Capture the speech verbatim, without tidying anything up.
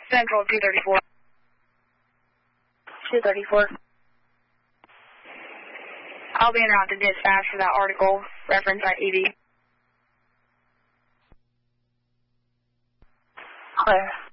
Central two thirty-four. two thirty-four. I'll be en route to dispatch for that article, reference at E D. Clear.